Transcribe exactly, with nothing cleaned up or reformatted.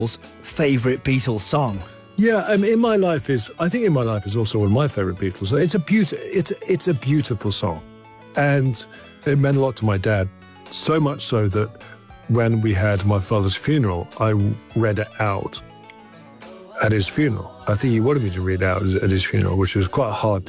favourite Beatles song? Yeah, um, In My Life is, I think In My Life is also one of my favourite Beatles songs. It's a, beauti- it's, it's a beautiful song. And it meant a lot to my dad, so much so that when we had my father's funeral, I read it out at his funeral. I think he wanted me to read it out at his funeral, which was quite a hard thing